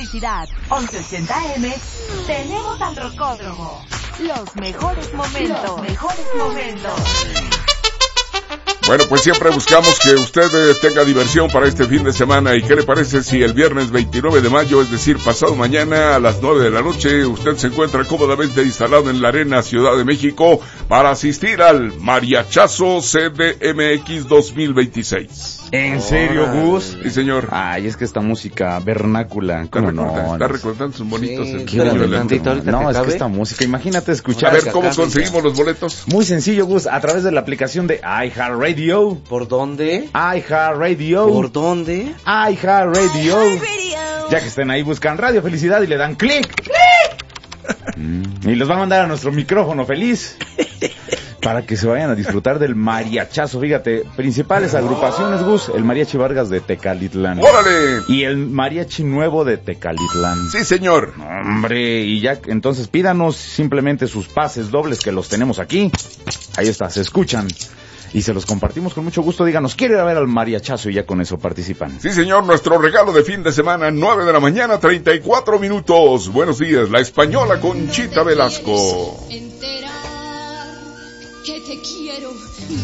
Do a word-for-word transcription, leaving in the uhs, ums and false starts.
Felicidad, once ochenta A M, tenemos al Rocódromo. Los mejores momentos. Los mejores momentos. Bueno, pues siempre buscamos que usted eh, tenga diversión para este fin de semana. ¿Y qué le parece si el viernes veintinueve de mayo, es decir, pasado mañana a las nueve de la noche, usted se encuentra cómodamente instalado en la Arena Ciudad de México para asistir al Mariachazo C D M X dos mil veintiséis? ¿En serio, Gus? Sí, señor. Ay, es que esta música vernácula, ¿cómo está no? Está recordando sus bonitos. Sí, no, es que esta música, imagínate escuchar. A ver, ¿cómo conseguimos los boletos? Muy sencillo, Gus, a través de la aplicación de iHeartRadio. ¿Por dónde? iHeartRadio. ¿Por dónde? iHeartRadio. Ya que estén ahí, buscan Radio Felicidad y le dan clic. ¡Clic! Y los va a mandar a nuestro micrófono feliz para que se vayan a disfrutar del mariachazo. Fíjate, principales agrupaciones, Gus, el Mariachi Vargas de Tecalitlán. ¡Órale! Y el Mariachi Nuevo de Tecalitlán. Sí, señor. Hombre, y ya, entonces pídanos simplemente sus pases dobles que los tenemos aquí. Ahí está, se escuchan. Y se los compartimos con mucho gusto. Díganos, quiero ir a ver al mariachazo y ya con eso participan. Sí, señor, nuestro regalo de fin de semana, nueve de la mañana, treinta y cuatro minutos. Buenos días, la española Conchita Velasco. Enterar que te quiero